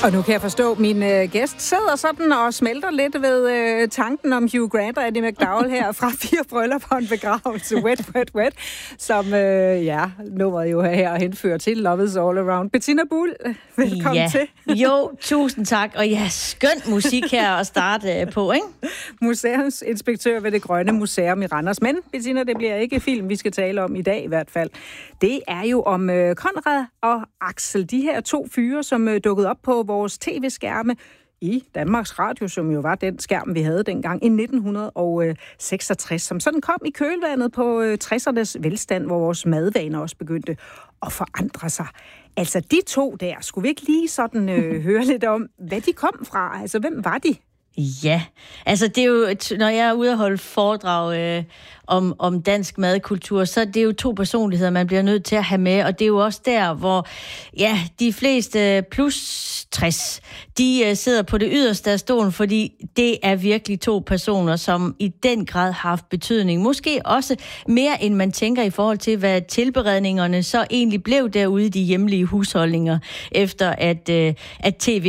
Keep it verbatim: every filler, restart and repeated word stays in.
Og nu kan jeg forstå, at min øh, gæst sidder sådan og smelter lidt ved øh, tanken om Hugh Grant og Andie MacDowell her fra Fire Bryllupper og en begravelse, Wet, Wet, Wet, som øh, ja, nummeret jo her henfører til Love is All Around. Bettina Buhl, velkommen ja. til. Jo, tusind tak. Og ja, skøn musik her at starte på, ikke? Museumsinspektør ved Det Grønne Museum i Randers. Men, Bettina, det bliver ikke film, vi skal tale om i dag i hvert fald. Det er jo om øh, Konrad og Axel, de her to fyre, som øh, dukkede op på vores tv-skærme i Danmarks Radio, som jo var den skærm, vi havde dengang i nitten seksogtres, som sådan kom i kølvandet på øh, tressernes velstand, hvor vores madvaner også begyndte at forandre sig. Altså, de to der, skulle vi ikke lige sådan øh, høre lidt om, hvad de kom fra? Altså, hvem var de? Ja, altså det er jo, når jeg er ude at holde foredrag øh, om, om dansk madkultur, så det er jo to personligheder, man bliver nødt til at have med, og det er jo også der, hvor ja, de fleste plus tres, de øh, sidder på det yderste af stolen, fordi det er virkelig to personer, som i den grad har haft betydning. Måske også mere, end man tænker i forhold til, hvad tilberedningerne så egentlig blev derude i de hjemlige husholdninger, efter at, øh, at tv